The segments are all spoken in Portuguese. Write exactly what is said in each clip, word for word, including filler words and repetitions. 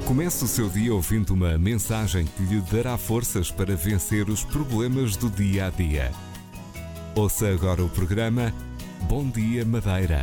Comece o seu dia ouvindo uma mensagem que lhe dará forças para vencer os problemas do dia a dia. Ouça agora o programa Bom Dia Madeira.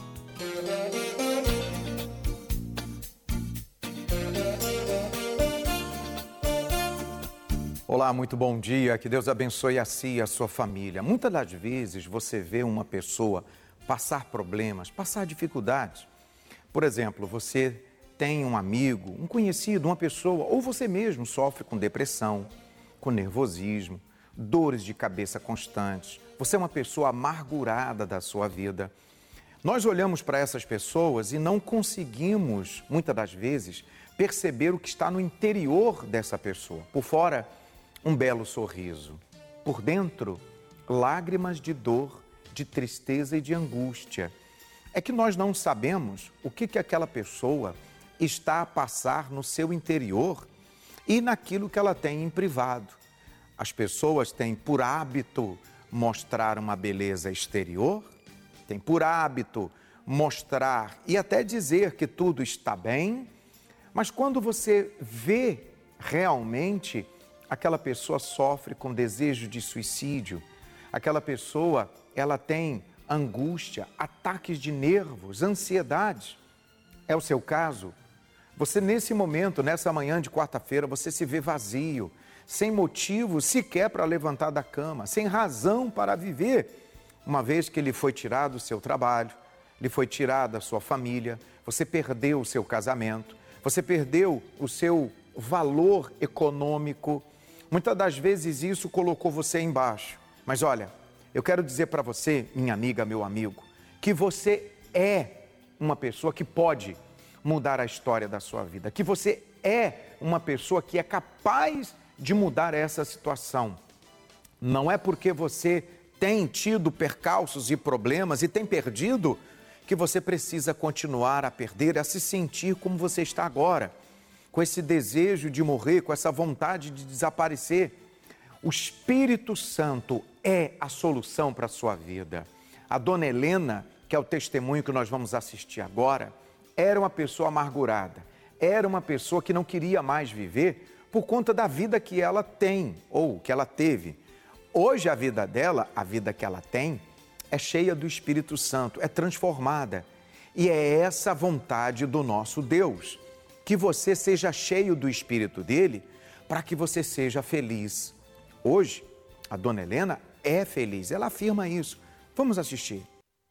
Olá, muito bom dia, que Deus abençoe a si e a sua família. Muitas das vezes você vê uma pessoa passar problemas, passar dificuldades. Por exemplo, você tem um amigo, um conhecido, uma pessoa, ou você mesmo sofre com depressão, com nervosismo, dores de cabeça constantes. Você é uma pessoa amargurada da sua vida. Nós olhamos para essas pessoas e não conseguimos, muitas das vezes, perceber o que está no interior dessa pessoa. Por fora, um belo sorriso. Por dentro, lágrimas de dor, de tristeza e de angústia. É que nós não sabemos o que, que aquela pessoa está a passar no seu interior e naquilo que ela tem em privado. As pessoas têm por hábito mostrar uma beleza exterior, têm por hábito mostrar e até dizer que tudo está bem, mas quando você vê realmente, aquela pessoa sofre com desejo de suicídio, aquela pessoa, ela tem angústia, ataques de nervos, ansiedade. É o seu caso? Você nesse momento, nessa manhã de quarta-feira, você se vê vazio, sem motivo sequer para levantar da cama, sem razão para viver, uma vez que lhe foi tirado o seu trabalho, lhe foi tirada a sua família, você perdeu o seu casamento, você perdeu o seu valor econômico. Muitas das vezes isso colocou você embaixo. Mas olha, eu quero dizer para você, minha amiga, meu amigo, que você é uma pessoa que pode mudar a história da sua vida, que você é uma pessoa que é capaz de mudar essa situação. Não é porque você tem tido percalços e problemas e tem perdido que você precisa continuar a perder, a se sentir como você está agora, com esse desejo de morrer, com essa vontade de desaparecer. O Espírito Santo é a solução para a sua vida. A dona Helena, que é o testemunho que nós vamos assistir agora, era uma pessoa amargurada, era uma pessoa que não queria mais viver por conta da vida que ela tem ou que ela teve. Hoje a vida dela, a vida que ela tem, é cheia do Espírito Santo, é transformada. E é essa a vontade do nosso Deus, que você seja cheio do Espírito dele para que você seja feliz. Hoje, a dona Helena é feliz, ela afirma isso. Vamos assistir.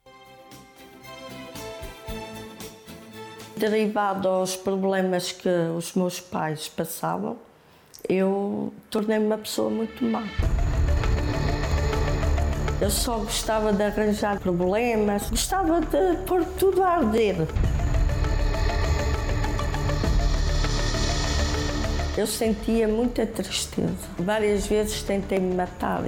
Derivado aos problemas que os meus pais passavam, eu tornei-me uma pessoa muito má. Eu só gostava de arranjar problemas, gostava de pôr tudo a arder. Eu sentia muita tristeza. Várias vezes tentei me matar.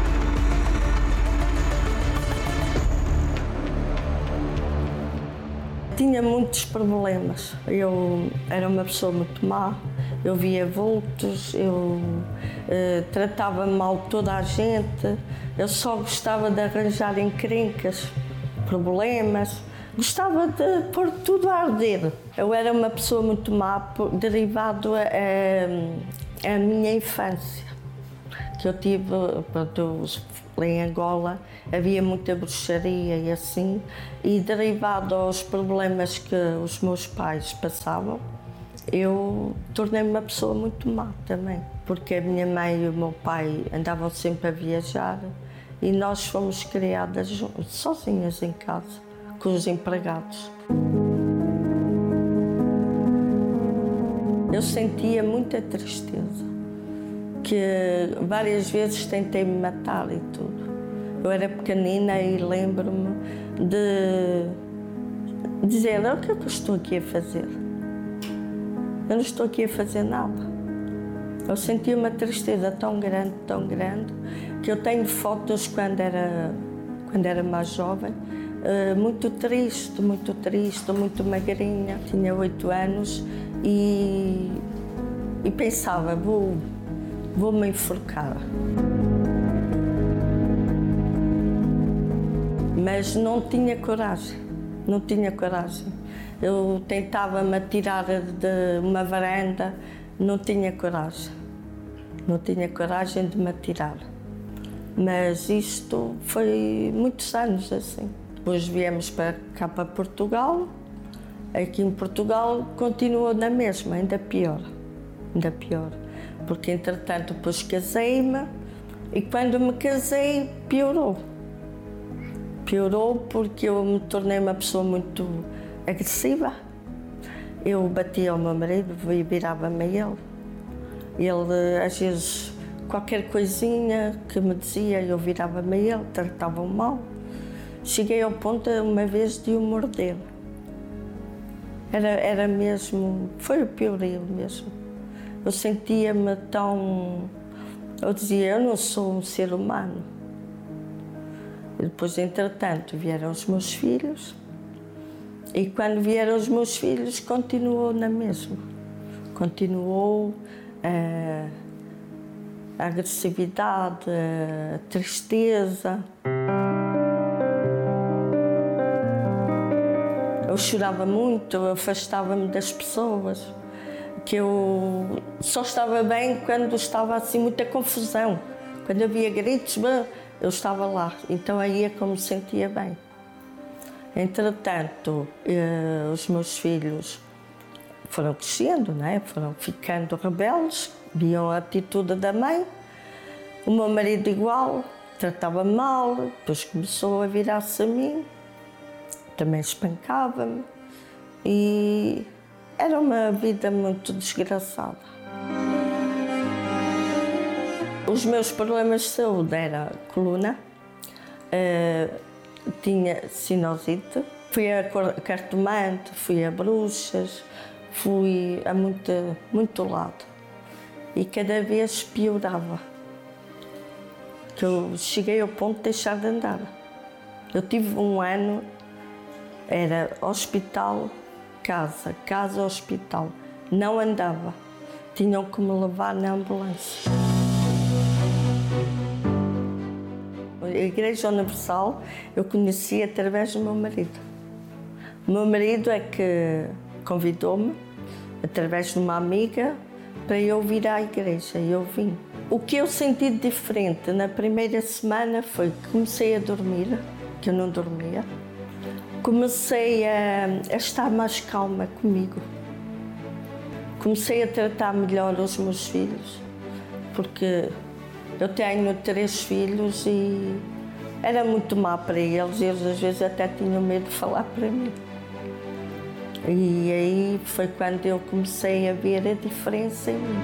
Tinha muitos problemas. Eu era uma pessoa muito má, eu via vultos, eu uh, tratava mal toda a gente, eu só gostava de arranjar encrencas, problemas, gostava de pôr tudo a arder. Eu era uma pessoa muito má, por, derivado a, a, a minha infância, que eu tive, eu, em Angola, havia muita bruxaria e assim, e derivado aos problemas que os meus pais passavam, eu tornei-me uma pessoa muito má também, porque a minha mãe e o meu pai andavam sempre a viajar e nós fomos criadas sozinhas em casa, com os empregados. Eu sentia muita tristeza, que várias vezes tentei me matar e tudo. Eu era pequenina e lembro-me de dizer: o que é que eu estou aqui a fazer? Eu não estou aqui a fazer nada. Eu sentia uma tristeza tão grande, tão grande, que eu tenho fotos quando era, quando era mais jovem, muito triste, muito triste, muito magrinha. Tinha oito anos e, e pensava, vou, vou me enforcar. Mas não tinha coragem, não tinha coragem. Eu tentava-me atirar de uma varanda, não tinha coragem. Não tinha coragem de me atirar. Mas isto foi muitos anos assim. Depois viemos para cá, para Portugal. Aqui em Portugal continuou na mesma, ainda pior. Ainda pior. Porque, entretanto, depois casei-me e quando me casei, piorou. Piorou porque eu me tornei uma pessoa muito agressiva. Eu batia ao meu marido e virava-me a ele. Ele, às vezes, qualquer coisinha que me dizia, eu virava-me a ele, tratava-o mal. Cheguei ao ponto, uma vez, de o morder. Era, era mesmo, foi o piorio mesmo. Eu sentia-me tão... Eu dizia, eu não sou um ser humano. E depois, entretanto, vieram os meus filhos. E quando vieram os meus filhos, continuou na mesma. Continuou a, a agressividade, a tristeza. Eu chorava muito, eu afastava-me das pessoas. Que eu só estava bem quando estava assim muita confusão. Quando havia gritos, eu estava lá. Então aí é como me sentia bem. Entretanto, eh, os meus filhos foram crescendo, não é? Foram ficando rebeldes, viam a atitude da mãe. O meu marido igual, tratava mal, depois começou a virar-se a mim, também espancava-me e era uma vida muito desgraçada. Os meus problemas de saúde eram a coluna, uh, tinha sinusite, fui a cartomante, fui a bruxas, fui a muito, muito lado e cada vez piorava. Que eu cheguei ao ponto de deixar de andar. Eu tive um ano, era hospital, casa, casa, hospital. Não andava. Tinham que me levar na ambulância. A Igreja Universal eu conheci através do meu marido. O meu marido é que convidou-me, através de uma amiga, para eu vir à igreja e eu vim. O que eu senti de diferente na primeira semana foi que comecei a dormir, que eu não dormia. Comecei a, a estar mais calma comigo. Comecei a tratar melhor os meus filhos, porque eu tenho três filhos e era muito má para eles. Eles às vezes até tinham medo de falar para mim. E aí foi quando eu comecei a ver a diferença em mim.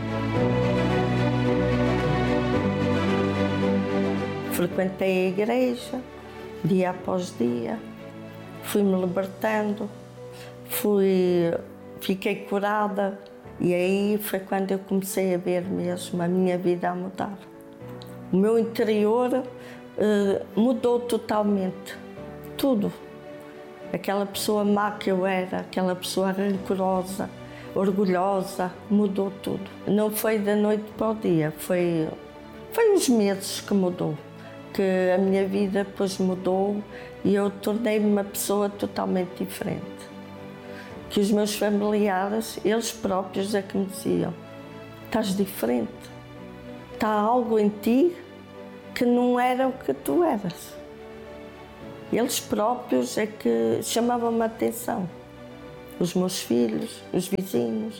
Frequentei a igreja, dia após dia. Fui-me libertando, fui, fiquei curada e aí foi quando eu comecei a ver mesmo a minha vida a mudar. O meu interior uh, mudou totalmente, tudo. Aquela pessoa má que eu era, aquela pessoa rancorosa, orgulhosa, mudou tudo. Não foi da noite para o dia, foi, foi uns meses que mudou. Que a minha vida depois mudou e eu tornei-me uma pessoa totalmente diferente. Que os meus familiares, eles próprios é que me diziam, estás diferente, está algo em ti que não era o que tu eras. Eles próprios é que chamavam-me a atenção, os meus filhos, os vizinhos.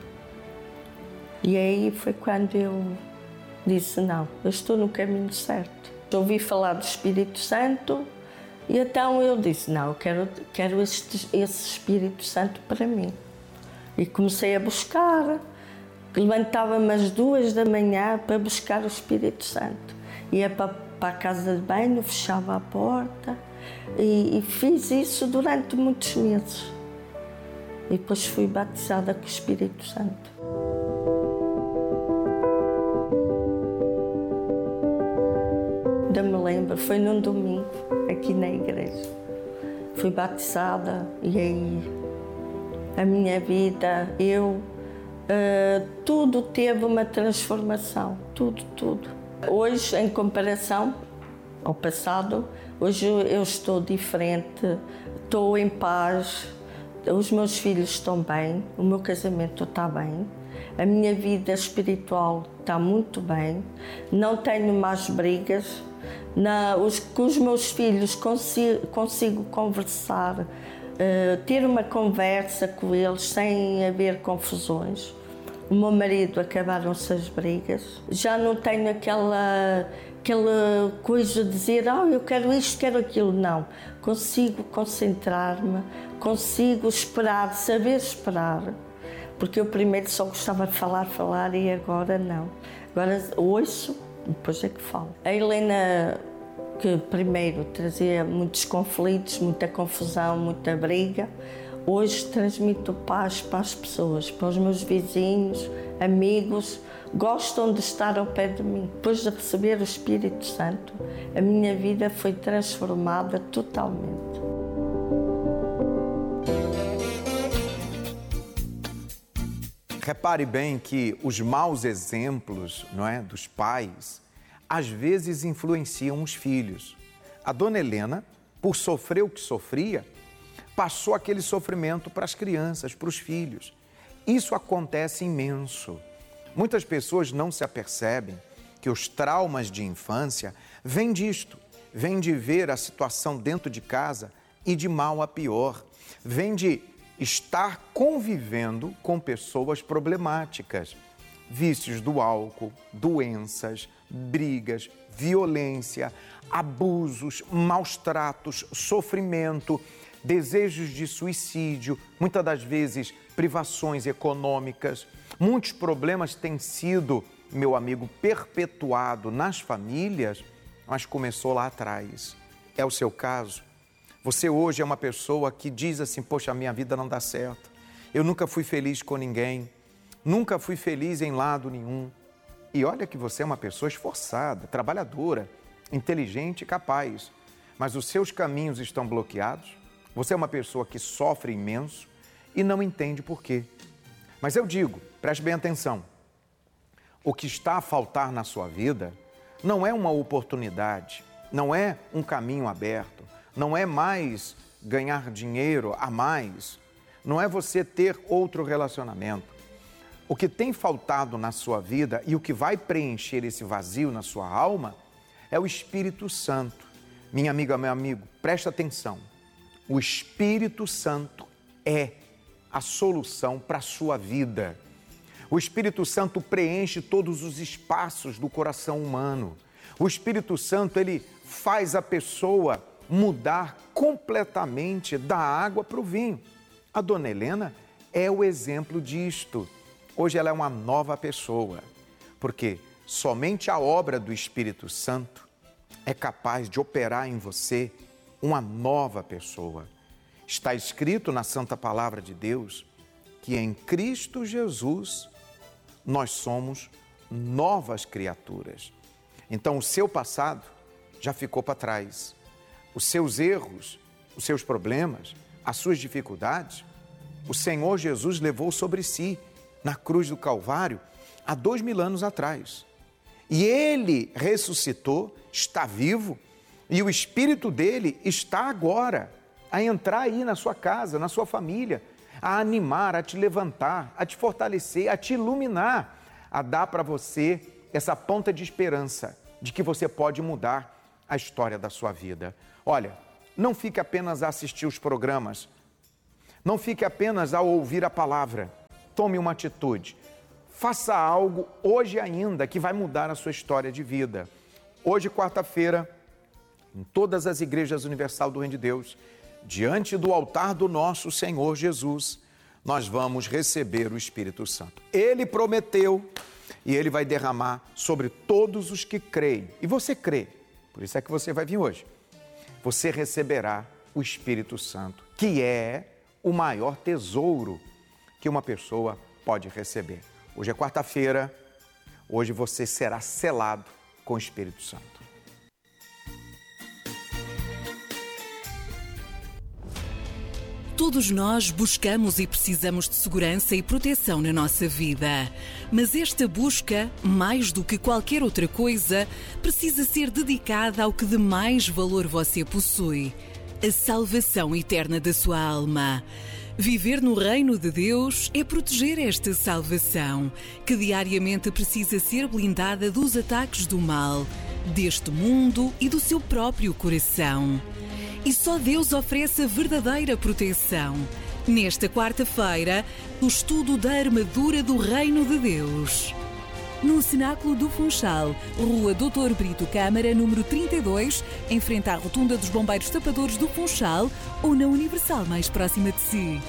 E aí foi quando eu disse, não, eu estou no caminho certo. Ouvi falar do Espírito Santo e então eu disse, não, eu quero, quero este, esse Espírito Santo para mim. E comecei a buscar, levantava-me às duas da manhã para buscar o Espírito Santo. Ia para, para a casa de banho, fechava a porta e, e fiz isso durante muitos meses. E depois fui batizada com o Espírito Santo. Ainda me lembro, foi num domingo, aqui na igreja. Fui batizada e aí a minha vida, eu, uh, tudo teve uma transformação, tudo, tudo. Hoje, em comparação ao passado, hoje eu estou diferente, estou em paz, os meus filhos estão bem, o meu casamento está bem, a minha vida espiritual está muito bem, não tenho mais brigas, na, os, com os meus filhos consigo, consigo conversar, uh, ter uma conversa com eles sem haver confusões. O meu marido, acabaram-se as brigas, já não tenho aquela, aquela coisa de dizer, ah, eu quero isto, quero aquilo, não. Consigo concentrar-me, consigo esperar, saber esperar, porque eu primeiro só gostava de falar, falar e agora não. Agora ouço, depois é que falo. A Helena, que primeiro trazia muitos conflitos, muita confusão, muita briga, hoje transmito paz para as pessoas, para os meus vizinhos, amigos, gostam de estar ao pé de mim. Depois de receber o Espírito Santo, a minha vida foi transformada totalmente. Repare bem que os maus exemplos, não é, dos pais, às vezes influenciam os filhos. A dona Helena, por sofrer o que sofria, passou aquele sofrimento para as crianças, para os filhos. Isso acontece imenso. Muitas pessoas não se apercebem que os traumas de infância vêm disto, vêm de ver a situação dentro de casa e de mal a pior, vêm de estar convivendo com pessoas problemáticas, vícios do álcool, doenças, brigas, violência, abusos, maus tratos, sofrimento, desejos de suicídio, muitas das vezes privações econômicas. Muitos problemas têm sido, meu amigo, perpetuado nas famílias, mas começou lá atrás. É o seu caso? Você hoje é uma pessoa que diz assim, poxa, a minha vida não dá certo. Eu nunca fui feliz com ninguém, nunca fui feliz em lado nenhum. E olha que você é uma pessoa esforçada, trabalhadora, inteligente e capaz, mas os seus caminhos estão bloqueados. Você é uma pessoa que sofre imenso e não entende por quê. Mas eu digo, preste bem atenção, o que está a faltar na sua vida não é uma oportunidade, não é um caminho aberto, não é mais ganhar dinheiro a mais, não é você ter outro relacionamento. O que tem faltado na sua vida e o que vai preencher esse vazio na sua alma é o Espírito Santo. Minha amiga, meu amigo, presta atenção. O Espírito Santo é a solução para a sua vida. O Espírito Santo preenche todos os espaços do coração humano. O Espírito Santo, ele faz a pessoa mudar completamente da água para o vinho. A dona Helena é o exemplo disto. Hoje ela é uma nova pessoa, porque somente a obra do Espírito Santo é capaz de operar em você uma nova pessoa. Está escrito na Santa Palavra de Deus que em Cristo Jesus nós somos novas criaturas. Então o seu passado já ficou para trás. Os seus erros, os seus problemas, as suas dificuldades, o Senhor Jesus levou sobre si na cruz do Calvário há dois mil anos atrás. E Ele ressuscitou, está vivo, e o Espírito dele está agora a entrar aí na sua casa, na sua família, a animar, a te levantar, a te fortalecer, a te iluminar, a dar para você essa ponta de esperança de que você pode mudar a história da sua vida. Olha, não fique apenas a assistir os programas, não fique apenas a ouvir a palavra. Tome uma atitude, faça algo hoje ainda que vai mudar a sua história de vida. Hoje, quarta-feira, em todas as igrejas universal do Reino de Deus, diante do altar do nosso Senhor Jesus, nós vamos receber o Espírito Santo. Ele prometeu e Ele vai derramar sobre todos os que creem. E você crê, por isso é que você vai vir hoje. Você receberá o Espírito Santo, que é o maior tesouro que uma pessoa pode receber. Hoje é quarta-feira, hoje você será selado com o Espírito Santo. Todos nós buscamos e precisamos de segurança e proteção na nossa vida. Mas esta busca, mais do que qualquer outra coisa, precisa ser dedicada ao que de mais valor você possui: a salvação eterna da sua alma. Viver no reino de Deus é proteger esta salvação, que diariamente precisa ser blindada dos ataques do mal, deste mundo e do seu próprio coração. E só Deus oferece a verdadeira proteção. Nesta quarta-feira, o estudo da armadura do reino de Deus. No Cenáculo do Funchal, Rua doutor Brito Câmara, número trinta e dois, em frente à Rotunda dos Bombeiros Tapadores do Funchal, ou na Universal mais próxima de si.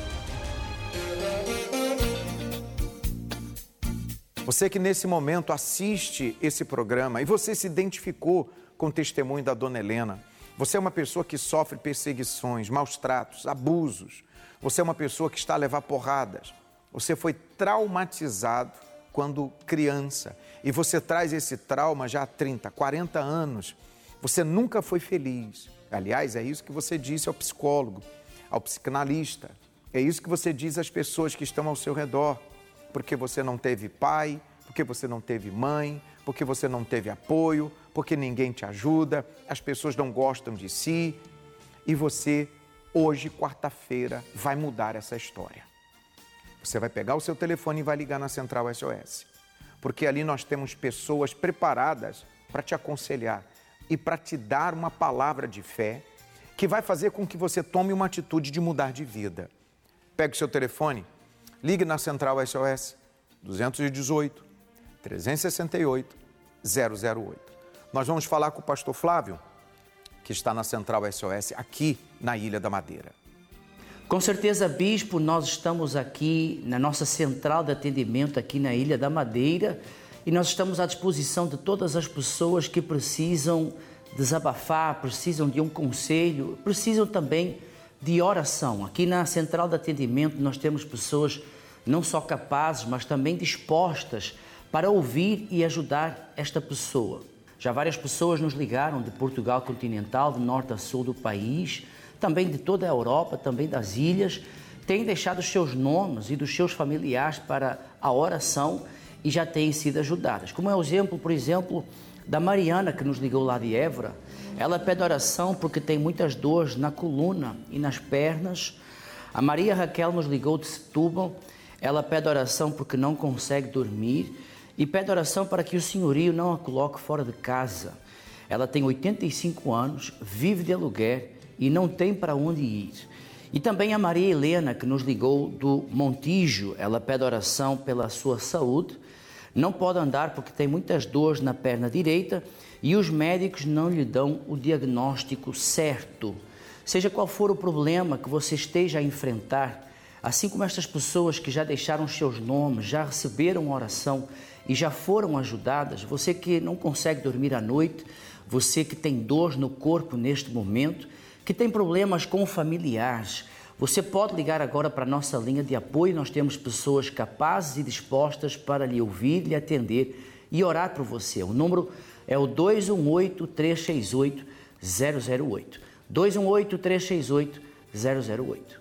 Você que nesse momento assiste esse programa e você se identificou com o testemunho da dona Helena. Você é uma pessoa que sofre perseguições, maus tratos, abusos. Você é uma pessoa que está a levar porradas. Você foi traumatizado quando criança e você traz esse trauma já há trinta, quarenta anos. Você nunca foi feliz. Aliás, é isso que você disse ao psicólogo, ao psicanalista. É isso que você diz às pessoas que estão ao seu redor. Porque você não teve pai, porque você não teve mãe, porque você não teve apoio, porque ninguém te ajuda, as pessoas não gostam de si. E você, hoje, quarta-feira, vai mudar essa história. Você vai pegar o seu telefone e vai ligar na Central S O S. Porque ali nós temos pessoas preparadas para te aconselhar e para te dar uma palavra de fé que vai fazer com que você tome uma atitude de mudar de vida. Pegue o seu telefone, ligue na Central S O S dois um oito, três seis oito, zero zero oito. Nós vamos falar com o pastor Flávio, que está na Central S O S aqui na Ilha da Madeira. Com certeza, bispo, nós estamos aqui na nossa central de atendimento aqui na Ilha da Madeira e nós estamos à disposição de todas as pessoas que precisam desabafar, precisam de um conselho, precisam também de oração. Aqui na central de atendimento nós temos pessoas não só capazes, mas também dispostas para ouvir e ajudar esta pessoa. Já várias pessoas nos ligaram de Portugal continental, de norte a sul do país, também de toda a Europa, também das ilhas, têm deixado os seus nomes e dos seus familiares para a oração e já têm sido ajudadas. Como é o exemplo, por exemplo, da Mariana, que nos ligou lá de Évora. Ela pede oração porque tem muitas dores na coluna e nas pernas. A Maria Raquel nos ligou de Setúbal. Ela pede oração porque não consegue dormir e pede oração para que o senhorio não a coloque fora de casa. Ela tem oitenta e cinco anos, vive de aluguer e não tem para onde ir. E também a Maria Helena, que nos ligou do Montijo, ela pede oração pela sua saúde, não pode andar porque tem muitas dores na perna direita e os médicos não lhe dão o diagnóstico certo. Seja qual for o problema que você esteja a enfrentar, assim como estas pessoas que já deixaram seus nomes, já receberam oração e já foram ajudadas, você que não consegue dormir à noite, você que tem dor no corpo neste momento, que tem problemas com familiares, você pode ligar agora para a nossa linha de apoio. Nós temos pessoas capazes e dispostas para lhe ouvir, lhe atender e orar por você. O número é o dois um oito, três seis oito, zero zero oito. dois um oito, três seis oito, zero zero oito.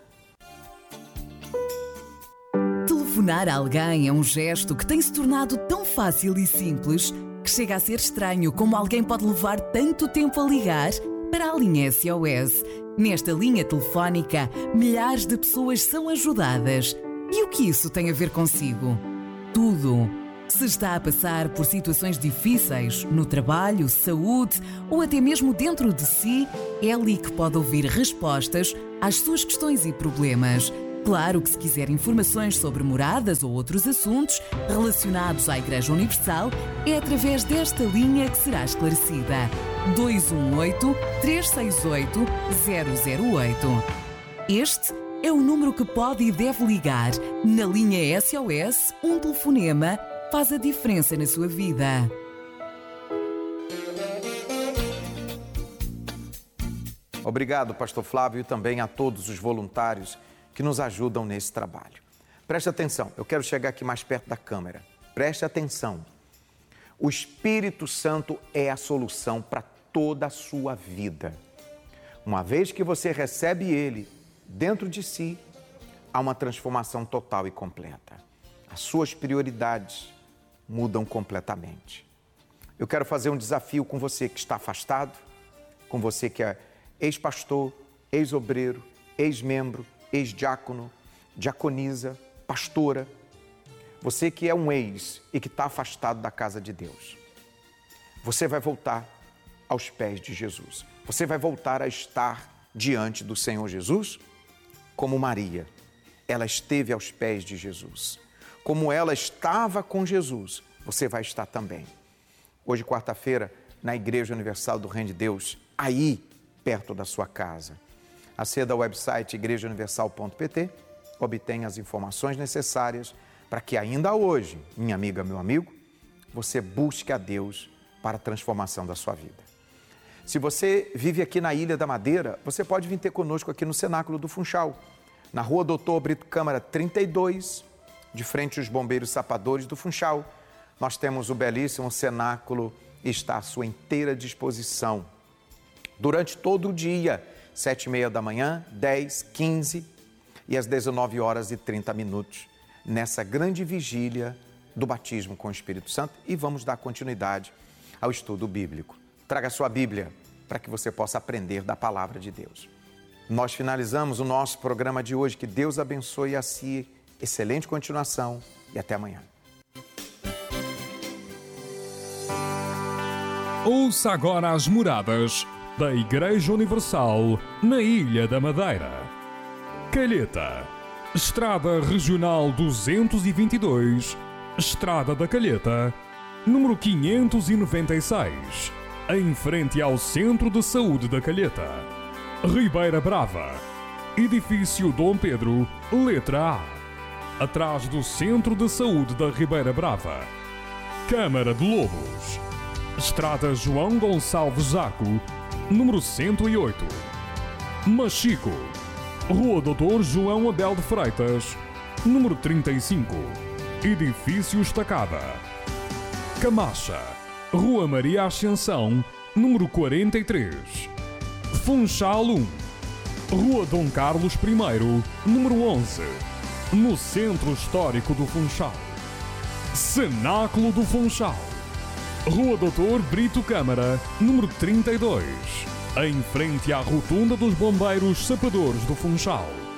Telefonar a alguém é um gesto que tem se tornado tão fácil e simples que chega a ser estranho como alguém pode levar tanto tempo a ligar para a linha S O S. Nesta linha telefónica, milhares de pessoas são ajudadas. E o que isso tem a ver consigo? Tudo. Se está a passar por situações difíceis no trabalho, saúde ou até mesmo dentro de si, é ali que pode ouvir respostas às suas questões e problemas. Claro que se quiser informações sobre moradas ou outros assuntos relacionados à Igreja Universal, é através desta linha que será esclarecida. dois um oito, três seis oito, zero zero oito. Este é o número que pode e deve ligar. Na linha S O S, um telefonema faz a diferença na sua vida. Obrigado, pastor Flávio, e também a todos os voluntários que nos ajudam nesse trabalho. Preste atenção, eu quero chegar aqui mais perto da câmera. Preste atenção. O Espírito Santo é a solução para toda a sua vida. Uma vez que você recebe ele dentro de si, há uma transformação total e completa. As suas prioridades mudam completamente. Eu quero fazer um desafio com você que está afastado, com você que é ex-pastor, ex-obreiro, ex-membro, ex-diácono, diaconisa, pastora, você que é um ex e que está afastado da casa de Deus, você vai voltar aos pés de Jesus. Você vai voltar a estar diante do Senhor Jesus como Maria. Ela esteve aos pés de Jesus. Como ela estava com Jesus, você vai estar também. Hoje, quarta-feira, na Igreja Universal do Reino de Deus, aí, perto da sua casa. Aceda ao website igreja universal ponto p t, obtenha as informações necessárias para que ainda hoje, minha amiga, meu amigo, você busque a Deus para a transformação da sua vida. Se você vive aqui na Ilha da Madeira, você pode vir ter conosco aqui no Cenáculo do Funchal, na rua Doutor Brito Câmara trinta e dois, de frente aos Bombeiros Sapadores do Funchal. Nós temos o belíssimo cenáculo e está à sua inteira disposição. Durante todo o dia, sete e meia da manhã, dez, quinze e às dezenove horas e trinta minutos, nessa grande vigília do batismo com o Espírito Santo, e vamos dar continuidade ao estudo bíblico. Traga a sua Bíblia para que você possa aprender da palavra de Deus. Nós finalizamos o nosso programa de hoje. Que Deus abençoe a si. Excelente continuação e até amanhã. Ouça agora as moradas da Igreja Universal na Ilha da Madeira. Calheta, Estrada Regional duzentos e vinte e dois, Estrada da Calheta, número quinhentos e noventa e seis, em frente ao Centro de Saúde da Calheta. Ribeira Brava, Edifício Dom Pedro, letra A, atrás do Centro de Saúde da Ribeira Brava. Câmara de Lobos, Estrada João Gonçalves Zaco, número cento e oito. Machico, Rua Doutor João Abel de Freitas, número trinta e cinco, Edifício Estacada. Camacha, Rua Maria Ascensão, número quarenta e três. Funchal um, Rua Dom Carlos I, número onze, no Centro Histórico do Funchal. Cenáculo do Funchal, Rua Doutor Brito Câmara, número trinta e dois, em frente à Rotunda dos Bombeiros Sapadores do Funchal.